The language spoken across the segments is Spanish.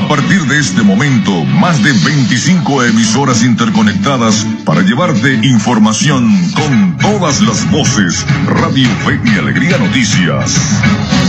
A partir de este momento, más de 25 emisoras interconectadas para llevarte información con todas las voces. Radio Fe y Alegría Noticias.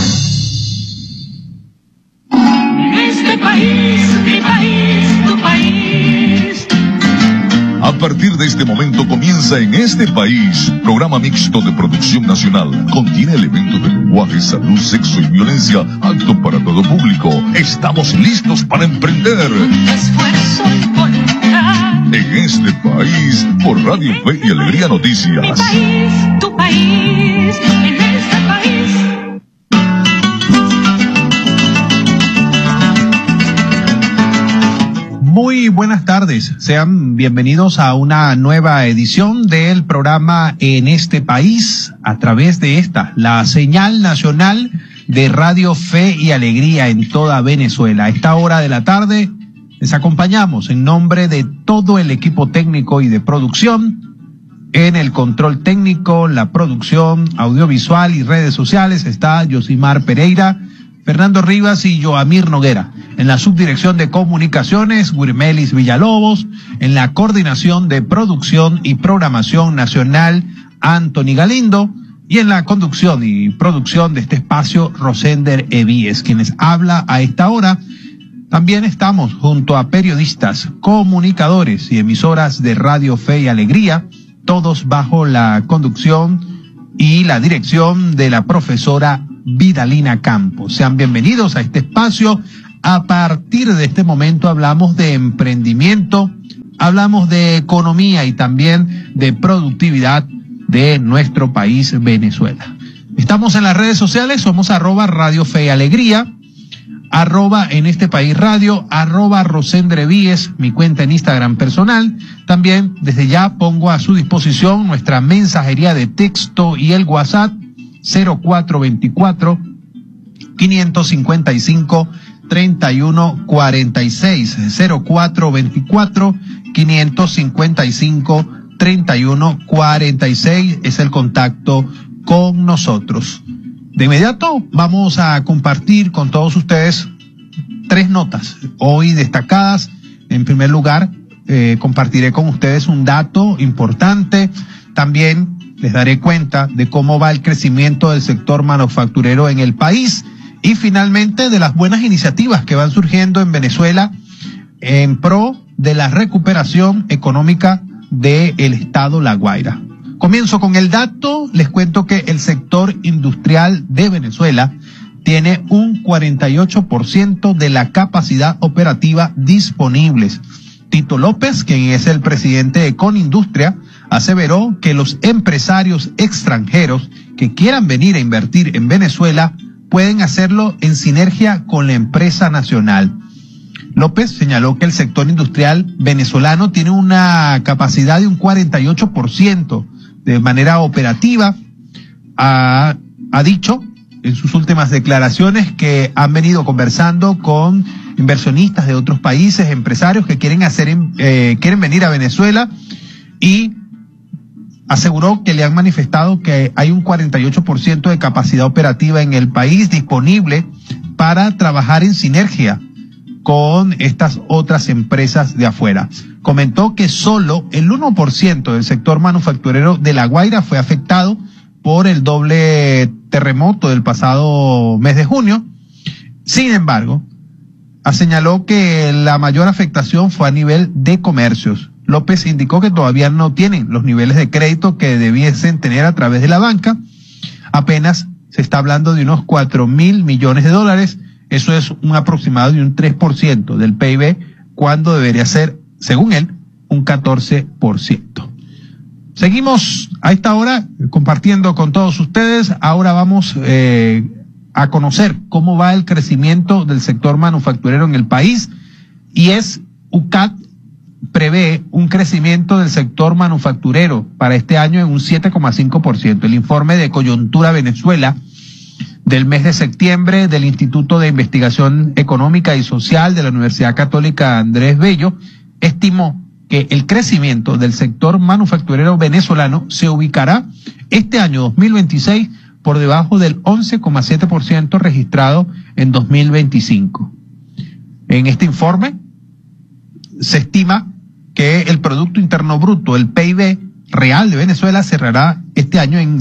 Este país, mi país, tu país. A partir de este momento comienza En Este País, programa mixto de producción nacional. Contiene elementos de lenguaje, salud, sexo y violencia, apto para todo público. Estamos listos para emprender. Esfuerzo y voluntad. En Este País, por Radio Fe y Alegría Noticias. Mi país, tu país, en este país. Muy buenas tardes, sean bienvenidos a una nueva edición del programa En Este País, a través de la señal nacional de Radio Fe y Alegría en toda Venezuela. A esta hora de la tarde les acompañamos en nombre de todo el equipo técnico y de producción. En el control técnico, la producción audiovisual y redes sociales está Yosimar Pereira, Fernando Rivas y Joamir Noguera. En la subdirección de comunicaciones, Guirmelis Villalobos. En la coordinación de producción y programación nacional, Anthony Galindo. Y en la conducción y producción de este espacio, Rosender Evíes, quienes habla a esta hora. También estamos junto a periodistas, comunicadores y emisoras de Radio Fe y Alegría, todos bajo la conducción y la dirección de la profesora Vidalina Campos. Sean bienvenidos a este espacio. A partir de este momento hablamos de emprendimiento, hablamos de economía y también de productividad de nuestro país, Venezuela. Estamos en las redes sociales, somos @Radio Fe y Alegría, @En Este País Radio, @Rosendre Víez, mi cuenta en Instagram personal. También desde ya pongo a su disposición nuestra mensajería de texto y el WhatsApp 0424 555 3146, 0424 555 3146 es el contacto con nosotros. De inmediato vamos a compartir con todos ustedes 3 notas hoy destacadas. En primer lugar, compartiré con ustedes un dato importante. También les daré cuenta de cómo va el crecimiento del sector manufacturero en el país. Y finalmente de las buenas iniciativas que van surgiendo en Venezuela en pro de la recuperación económica del estado La Guaira. Comienzo con el dato, les cuento que el sector industrial de Venezuela tiene un 48% de la capacidad operativa disponibles. Tito López, quien es el presidente de Conindustria, aseveró que los empresarios extranjeros que quieran venir a invertir en Venezuela pueden hacerlo en sinergia con la empresa nacional. López señaló que el sector industrial venezolano tiene una capacidad de un 48% de manera operativa. Ha dicho en sus últimas declaraciones que han venido conversando con inversionistas de otros países, empresarios que quieren venir a Venezuela, y aseguró que le han manifestado que hay un 48% de capacidad operativa en el país disponible para trabajar en sinergia con estas otras empresas de afuera. Comentó que solo el 1% del sector manufacturero de La Guaira fue afectado por el doble terremoto del pasado mes de junio. Sin embargo, señaló que la mayor afectación fue a nivel de comercios. López indicó que todavía no tienen los niveles de crédito que debiesen tener a través de la banca. Apenas se está hablando de unos 4.000 millones de dólares. Eso es un aproximado de un 3% del PIB, cuando debería ser, según él, un 14%. Seguimos a esta hora compartiendo con todos ustedes. Ahora vamos a conocer cómo va el crecimiento del sector manufacturero en el país, y UCAD prevé un crecimiento del sector manufacturero para este año en un 7,5%. El informe de Coyuntura Venezuela del mes de septiembre del Instituto de Investigación Económica y Social de la Universidad Católica Andrés Bello estimó que el crecimiento del sector manufacturero venezolano se ubicará este año 2026 por debajo del 11,7% registrado en 2025. En este informe se estima que el Producto Interno Bruto, el PIB real de Venezuela, cerrará este año en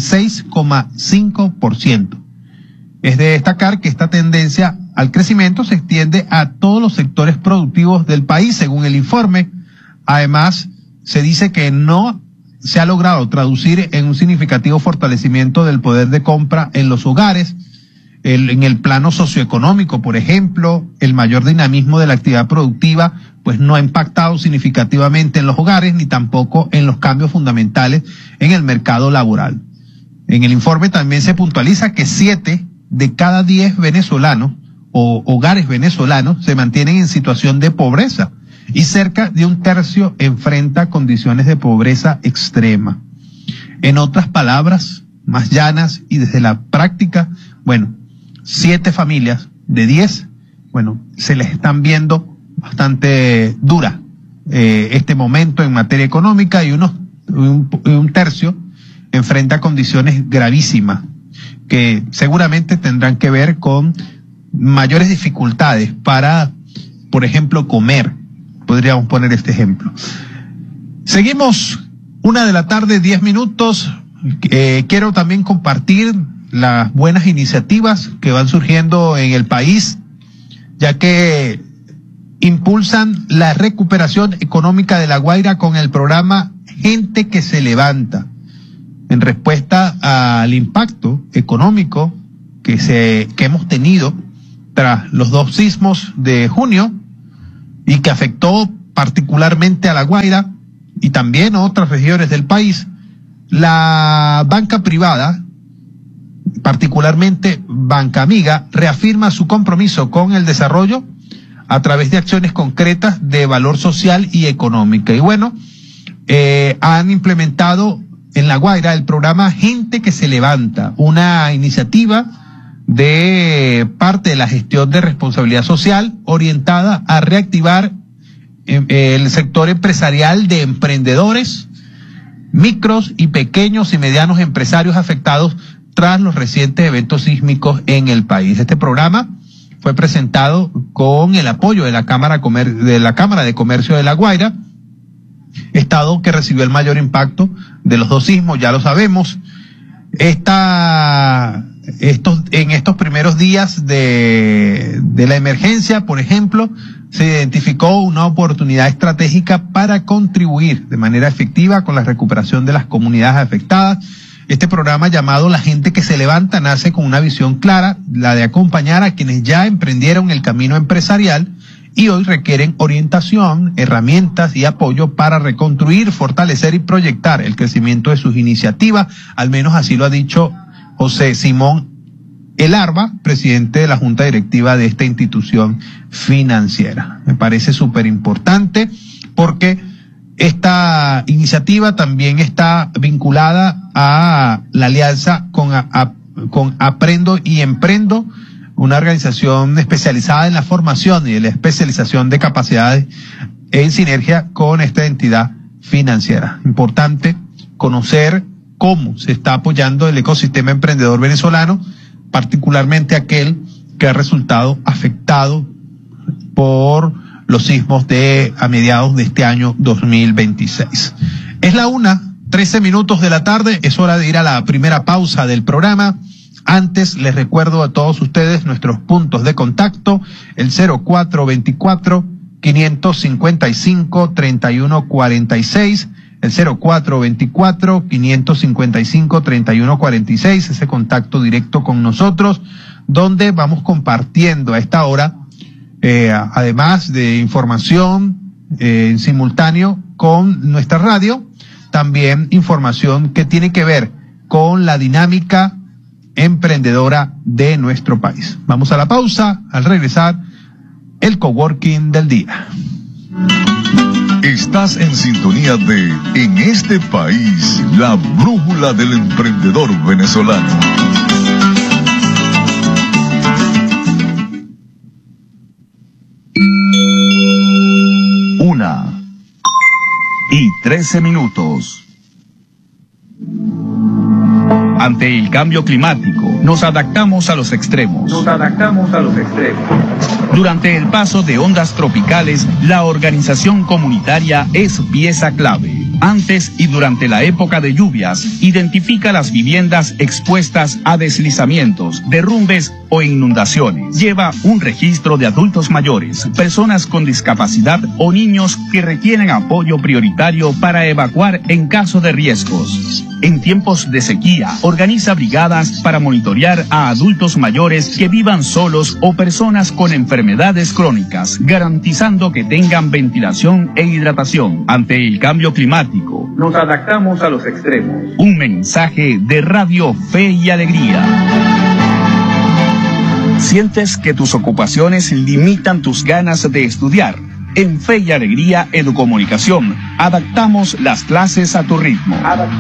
6,5%. Es de destacar que esta tendencia al crecimiento se extiende a todos los sectores productivos del país, según el informe. Además, se dice que no se ha logrado traducir en un significativo fortalecimiento del poder de compra en los hogares. En el plano socioeconómico, por ejemplo, el mayor dinamismo de la actividad productiva pues no ha impactado significativamente en los hogares ni tampoco en los cambios fundamentales en el mercado laboral. En el informe también se puntualiza que 7 de cada 10 venezolanos o hogares venezolanos se mantienen en situación de pobreza y cerca de un tercio enfrenta condiciones de pobreza extrema. En otras palabras, más llanas y desde la práctica, 7 familias de 10, se les están viendo bastante dura este momento en materia económica y un tercio enfrenta condiciones gravísimas que seguramente tendrán que ver con mayores dificultades para, por ejemplo, comer. Podríamos poner este ejemplo. Seguimos, 1:10 p.m. Quiero también compartir las buenas iniciativas que van surgiendo en el país, ya que impulsan la recuperación económica de La Guaira con el programa Gente que se Levanta, en respuesta al impacto económico que hemos tenido tras los 2 sismos de junio y que afectó particularmente a La Guaira y también a otras regiones del país. La banca privada, particularmente Banca Amiga, reafirma su compromiso con el desarrollo a través de acciones concretas de valor social y económica. Y han implementado en La Guaira el programa Gente que se Levanta, una iniciativa de parte de la gestión de responsabilidad social orientada a reactivar el sector empresarial de emprendedores, micros y pequeños y medianos empresarios afectados tras los recientes eventos sísmicos en el país. Este programa fue presentado con el apoyo de la Cámara de Comercio de La Guaira, estado que recibió el mayor impacto de los 2 sismos, ya lo sabemos. En estos primeros días de la emergencia, por ejemplo, se identificó una oportunidad estratégica para contribuir de manera efectiva con la recuperación de las comunidades afectadas. Este programa, llamado La Gente que se Levanta, nace con una visión clara, la de acompañar a quienes ya emprendieron el camino empresarial y hoy requieren orientación, herramientas y apoyo para reconstruir, fortalecer y proyectar el crecimiento de sus iniciativas. Al menos así lo ha dicho José Simón Elarba, presidente de la Junta Directiva de esta institución financiera. Me parece súper importante porque esta iniciativa también está vinculada a la alianza con Aprendo y Emprendo, una organización especializada en la formación y en la especialización de capacidades en sinergia con esta entidad financiera. Importante conocer cómo se está apoyando el ecosistema emprendedor venezolano, particularmente aquel que ha resultado afectado por los sismos a mediados de este año 2026. Es la 1:13 de la tarde, es hora de ir a la primera pausa del programa. Antes les recuerdo a todos ustedes nuestros puntos de contacto, el 0424-555-3146, el 0424-555-3146, ese contacto directo con nosotros, donde vamos compartiendo a esta hora, además de información en simultáneo con nuestra radio, también información que tiene que ver con la dinámica emprendedora de nuestro país. Vamos a la pausa. Al regresar, el coworking del día. Estás en sintonía de En este país, la brújula del emprendedor venezolano. 1:13. Ante el cambio climático, nos adaptamos a los extremos. Durante el paso de ondas tropicales, la organización comunitaria es pieza clave. Antes y durante la época de lluvias, identifica las viviendas expuestas a deslizamientos, derrumbes o inundaciones. Lleva un registro de adultos mayores, personas con discapacidad o niños que requieren apoyo prioritario para evacuar en caso de riesgos. En tiempos de sequía, organiza brigadas para monitorear a adultos mayores que vivan solos o personas con enfermedades crónicas, garantizando que tengan ventilación e hidratación. Ante el cambio climático, nos adaptamos a los extremos. Un mensaje de Radio Fe y Alegría. ¿Sientes que tus ocupaciones limitan tus ganas de estudiar? En Fe y Alegría Educomunicación, adaptamos las clases a tu ritmo.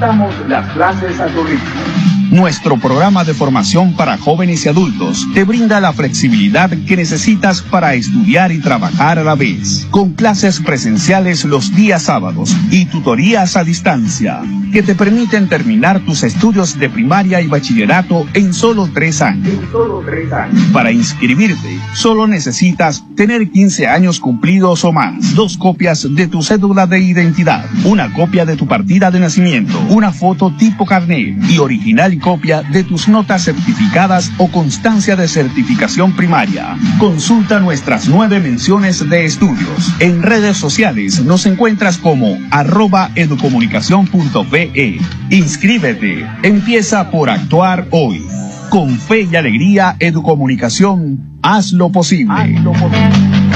Nuestro programa de formación para jóvenes y adultos te brinda la flexibilidad que necesitas para estudiar y trabajar a la vez. Con clases presenciales los días sábados y tutorías a distancia, que te permiten terminar tus estudios de primaria y bachillerato en solo 3 años. Para inscribirte, solo necesitas tener 15 años cumplidos o más, 2 copias de tu cédula de identidad, una copia de tu partida de nacimiento, una foto tipo carnet y original copia de tus notas certificadas o constancia de certificación primaria. Consulta nuestras 9 menciones de estudios. En redes sociales nos encuentras como @educomunicacion.be. Inscríbete. Empieza por actuar hoy. Con Fe y Alegría Educomunicación, haz lo posible.